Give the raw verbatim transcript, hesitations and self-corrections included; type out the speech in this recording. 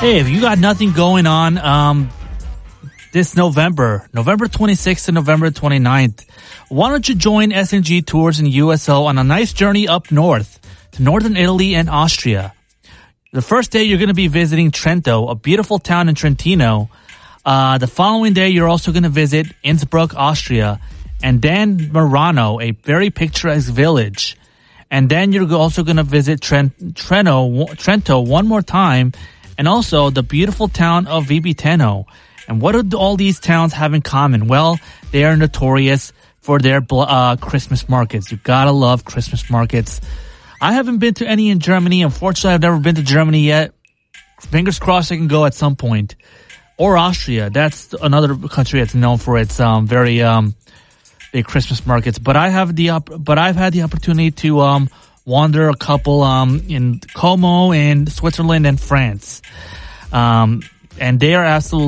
Hey, if you got nothing going on um, this November, November twenty-sixth to November twenty-ninth, why don't you join S and G Tours and U S O on a nice journey up north to northern Italy and Austria. The first day, you're going to be visiting Trento, a beautiful town in Trentino. Uh, the following day, you're also going to visit Innsbruck, Austria, and then Murano, a very picturesque village. And then you're also going to visit Trent, Trento, Trento one more time, and also the beautiful town of Vibiteno. And what do all these towns have in common? Well, they are notorious for their uh, Christmas markets. You gotta love Christmas markets. I haven't been to any in Germany. Unfortunately, I've never been to Germany yet. Fingers crossed I can go at some point. Or Austria. That's another country that's known for its um, very um, big Christmas markets. But I have the op- but I've had the opportunity to um, wander a couple um, in Como, in Switzerland, and France. Um, and they are absolutely